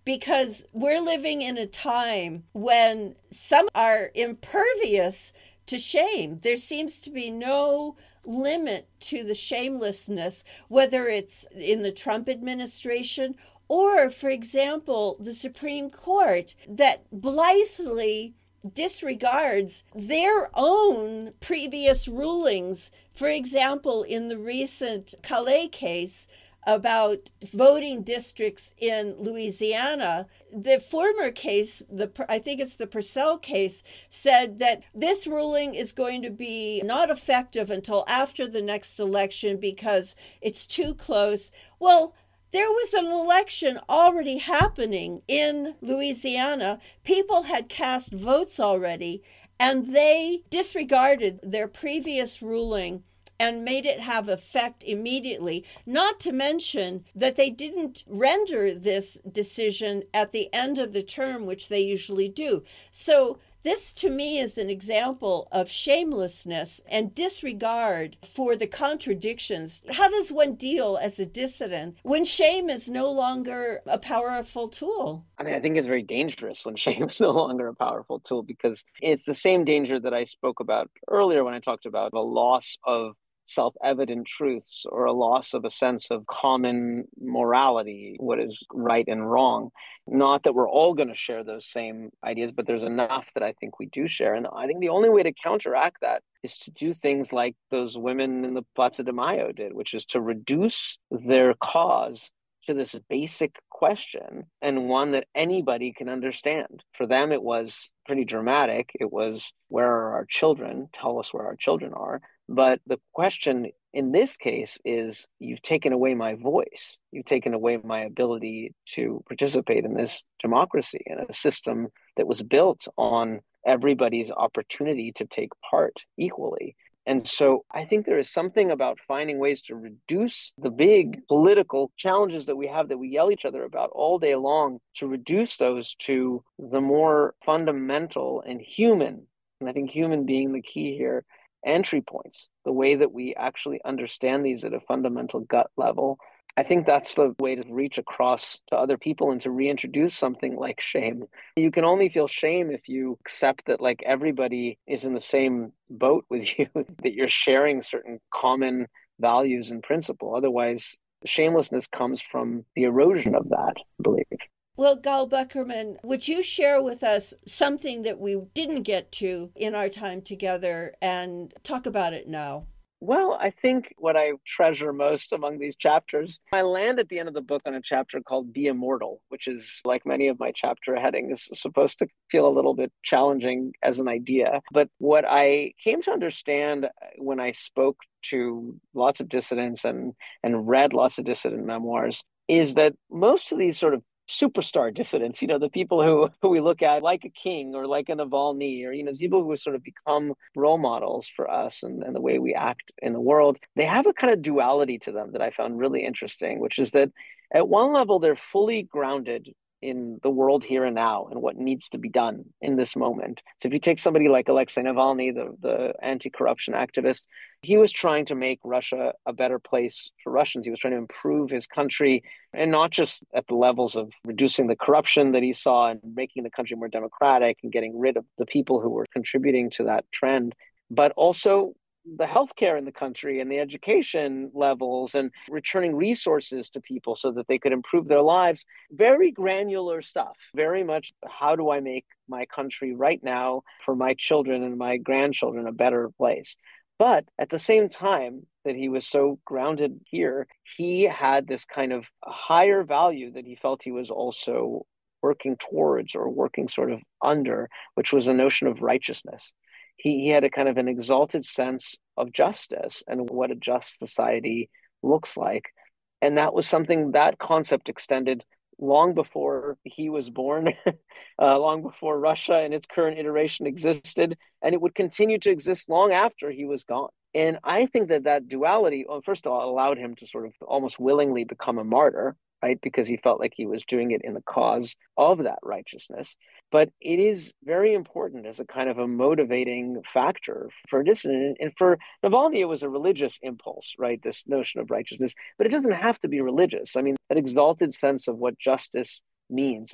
because we're living in a time when some are impervious to shame. There seems to be no limit to the shamelessness, whether it's in the Trump administration or, for example, the Supreme Court that blithely disregards their own previous rulings. For example, in the recent Calais case about voting districts in Louisiana, the former case, I think it's the Purcell case, said that this ruling is going to be not effective until after the next election because it's too close. Well, there was an election already happening in Louisiana. People had cast votes already, and they disregarded their previous ruling and made it have effect immediately, not to mention that they didn't render this decision at the end of the term, which they usually do. So this, to me, is an example of shamelessness and disregard for the contradictions. How does one deal as a dissident when shame is no longer a powerful tool? I mean, I think it's very dangerous when shame is no longer a powerful tool, because it's the same danger that I spoke about earlier when I talked about the loss of self-evident truths or a loss of a sense of common morality, what is right and wrong. Not that we're all going to share those same ideas, but there's enough that I think we do share. And I think the only way to counteract that is to do things like those women in the Plaza de Mayo did, which is to reduce their cause to this basic question, and one that anybody can understand. For them, it was pretty dramatic. It was, where are our children? Tell us where our children are. But the question in this case is, you've taken away my voice. You've taken away my ability to participate in this democracy, in a system that was built on everybody's opportunity to take part equally. And so I think there is something about finding ways to reduce the big political challenges that we have, that we yell each other about all day long, to reduce those to the more fundamental and human, and I think human being the key here, entry points, the way that we actually understand these at a fundamental gut level. I think that's the way to reach across to other people and to reintroduce something like shame. You can only feel shame if you accept that, like, everybody is in the same boat with you, that you're sharing certain common values and principle. Otherwise, shamelessness comes from the erosion of that belief. Well, Gal Beckerman, would you share with us something that we didn't get to in our time together and talk about it now? Well, I think what I treasure most among these chapters, I land at the end of the book on a chapter called Be Immortal, which is, like many of my chapter headings, supposed to feel a little bit challenging as an idea. But what I came to understand when I spoke to lots of dissidents and read lots of dissident memoirs is that most of these sort of superstar dissidents, the people who we look at like a King or like a Navalny, or, people who sort of become role models for us and the way we act in the world, they have a kind of duality to them that I found really interesting, which is that at one level, they're fully grounded in the world here and now and what needs to be done in this moment. So if you take somebody like Alexei Navalny, the anti-corruption activist, he was trying to make Russia a better place for Russians. He was trying to improve his country, and not just at the levels of reducing the corruption that he saw and making the country more democratic and getting rid of the people who were contributing to that trend, but also the healthcare in the country and the education levels and returning resources to people so that they could improve their lives. Very granular stuff, very much, how do I make my country right now for my children and my grandchildren a better place? But at the same time that he was so grounded here, he had this kind of higher value that he felt he was also working towards, or working sort of under, which was the notion of righteousness. He had a kind of an exalted sense of justice and what a just society looks like. And that was something, that concept extended long before he was born, long before Russia in its current iteration existed, and it would continue to exist long after he was gone. And I think that duality, well, first of all, allowed him to sort of almost willingly become a martyr, right? Because he felt like he was doing it in the cause of that righteousness. But it is very important as a kind of a motivating factor for a dissident. And for Navalny, it was a religious impulse, right? This notion of righteousness, but it doesn't have to be religious. I mean, that exalted sense of what justice means